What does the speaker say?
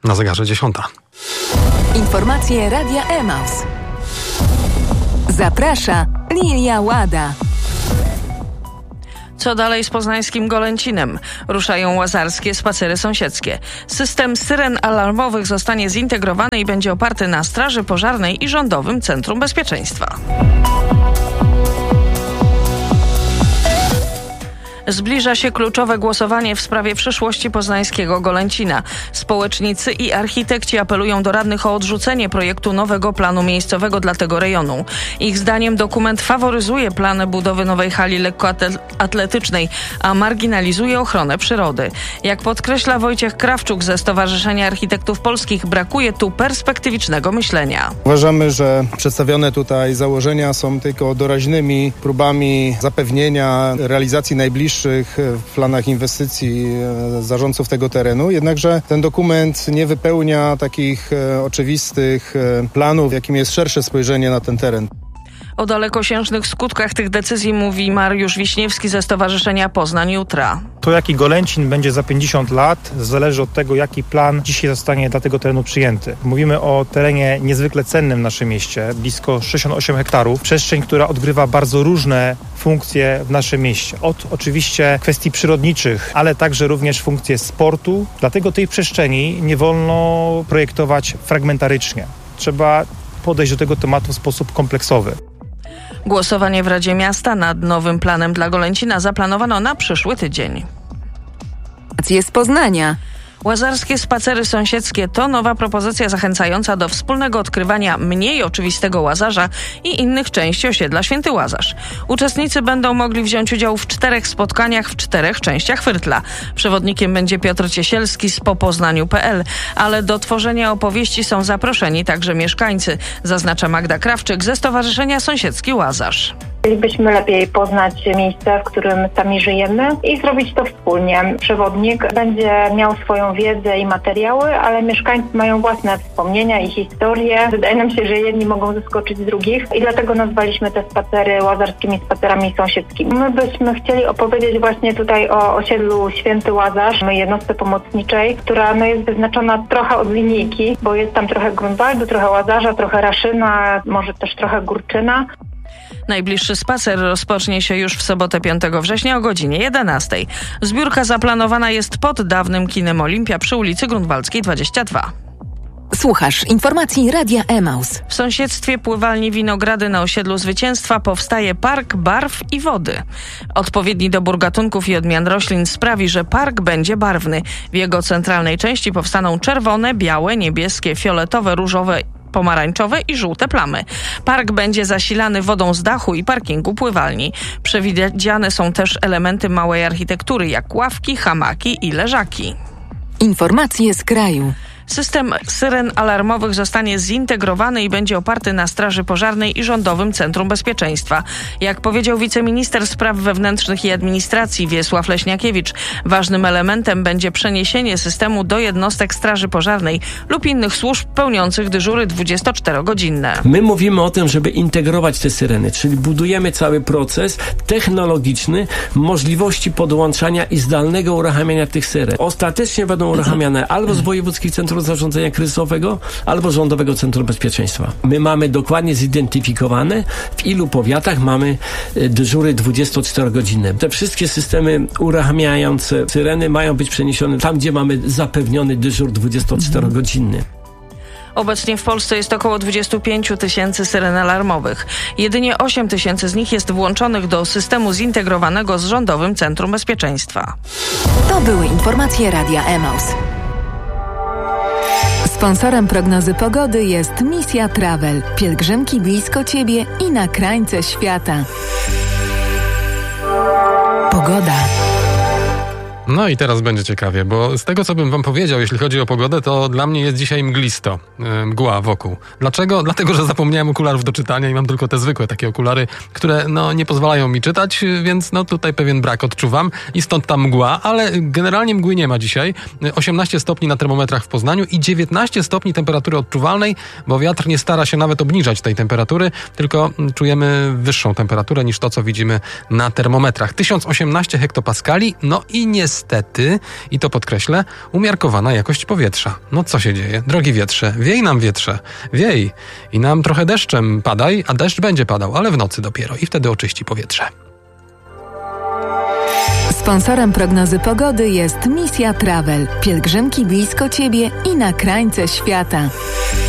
Na zegarze 10. Informacje Radia Emaus. Zaprasza Lilia Łada. Co dalej z poznańskim Golęcinem? Ruszają łazarskie spacery sąsiedzkie. System syren alarmowych zostanie zintegrowany i będzie oparty na Straży Pożarnej i Rządowym Centrum Bezpieczeństwa. Zbliża się kluczowe głosowanie w sprawie przyszłości poznańskiego Golęcina. Społecznicy i architekci apelują do radnych o odrzucenie projektu nowego planu miejscowego dla tego rejonu. Ich zdaniem dokument faworyzuje plany budowy nowej hali lekkoatletycznej, a marginalizuje ochronę przyrody. Jak podkreśla Wojciech Krawczuk ze Stowarzyszenia Architektów Polskich, brakuje tu perspektywicznego myślenia. Uważamy, że przedstawione tutaj założenia są tylko doraźnymi próbami zapewnienia realizacji najbliższych w planach inwestycji zarządców tego terenu, jednakże ten dokument nie wypełnia takich oczywistych planów, jakim jest szersze spojrzenie na ten teren. O dalekosiężnych skutkach tych decyzji mówi Mariusz Wiśniewski ze Stowarzyszenia Poznań Jutra. To, jaki Golęcin będzie za 50 lat, zależy od tego, jaki plan dzisiaj zostanie dla tego terenu przyjęty. Mówimy o terenie niezwykle cennym w naszym mieście, blisko 68 hektarów. Przestrzeń, która odgrywa bardzo różne funkcje w naszym mieście. Od oczywiście kwestii przyrodniczych, ale także również funkcje sportu. Dlatego tej przestrzeni nie wolno projektować fragmentarycznie. Trzeba podejść do tego tematu w sposób kompleksowy. Głosowanie w Radzie Miasta nad nowym planem dla Golęcina zaplanowano na przyszły tydzień. Z Poznania. Łazarskie spacery sąsiedzkie to nowa propozycja zachęcająca do wspólnego odkrywania mniej oczywistego Łazarza i innych części osiedla Święty Łazarz. Uczestnicy będą mogli wziąć udział w 4 spotkaniach w 4 częściach Frydla. Przewodnikiem będzie Piotr Ciesielski z popoznaniu.pl, ale do tworzenia opowieści są zaproszeni także mieszkańcy, zaznacza Magda Krawczyk ze Stowarzyszenia Sąsiedzki Łazarz. Chcielibyśmy lepiej poznać miejsce, w którym sami żyjemy i zrobić to wspólnie. Przewodnik będzie miał swoją wiedzę i materiały, ale mieszkańcy mają własne wspomnienia i historie. Wydaje nam się, że jedni mogą zaskoczyć drugich i dlatego nazwaliśmy te spacery łazarskimi spacerami sąsiedzkimi. My byśmy chcieli opowiedzieć właśnie tutaj o osiedlu Święty Łazarz, jednostce pomocniczej, która jest wyznaczona trochę od linijki, bo jest tam trochę Grunwaldu, trochę Łazarza, trochę Raszyna, może też trochę Górczyna. Najbliższy spacer rozpocznie się już w sobotę 5 września o godzinie 11. Zbiórka zaplanowana jest pod dawnym kinem Olimpia przy ulicy Grunwaldzkiej 22. Słuchasz informacji Radia Emaus. W sąsiedztwie pływalni Winogrady na osiedlu Zwycięstwa powstaje park barw i wody. Odpowiedni dobór gatunków i odmian roślin sprawi, że park będzie barwny. W jego centralnej części powstaną czerwone, białe, niebieskie, fioletowe, różowe, pomarańczowe i żółte plamy. Park będzie zasilany wodą z dachu i parkingu pływalni. Przewidziane są też elementy małej architektury, jak ławki, hamaki i leżaki. Informacje z kraju. System syren alarmowych zostanie zintegrowany i będzie oparty na Straży Pożarnej i Rządowym Centrum Bezpieczeństwa. Jak powiedział wiceminister spraw wewnętrznych i administracji Wiesław Leśniakiewicz, ważnym elementem będzie przeniesienie systemu do jednostek Straży Pożarnej lub innych służb pełniących dyżury 24-godzinne. My mówimy o tym, żeby integrować te syreny, czyli budujemy cały proces technologiczny, możliwości podłączania i zdalnego uruchamiania tych syren. Ostatecznie będą uruchamiane albo z wojewódzkich centrów zarządzania kryzysowego albo Rządowego Centrum Bezpieczeństwa. My mamy dokładnie zidentyfikowane, w ilu powiatach mamy dyżury 24-godzinne. Te wszystkie systemy uruchamiające syreny mają być przeniesione tam, gdzie mamy zapewniony dyżur 24-godzinny. Obecnie w Polsce jest około 25 000 syren alarmowych. Jedynie 8 000 z nich jest włączonych do systemu zintegrowanego z Rządowym Centrum Bezpieczeństwa. To były informacje Radia Emaus. Sponsorem prognozy pogody jest Misja Travel. Pielgrzymki blisko Ciebie i na krańce świata. Pogoda. No i teraz będzie ciekawie, bo z tego, co bym wam powiedział, jeśli chodzi o pogodę, to dla mnie jest dzisiaj mglisto, mgła wokół. Dlaczego? Dlatego, że zapomniałem okularów do czytania i mam tylko te zwykłe takie okulary, które nie pozwalają mi czytać, więc tutaj pewien brak odczuwam i stąd ta mgła, ale generalnie mgły nie ma dzisiaj. 18 stopni na termometrach w Poznaniu i 19 stopni temperatury odczuwalnej, bo wiatr nie stara się nawet obniżać tej temperatury, tylko czujemy wyższą temperaturę niż to, co widzimy na termometrach. 1018 hektopaskali, i niestety niestety, i to podkreślę, umiarkowana jakość powietrza. No co się dzieje? Drogi wietrze, wiej nam wietrze, wiej i nam trochę deszczem padaj, a deszcz będzie padał, ale w nocy dopiero i wtedy oczyści powietrze. Sponsorem prognozy pogody jest Misja Travel. Pielgrzymki blisko Ciebie i na krańce świata.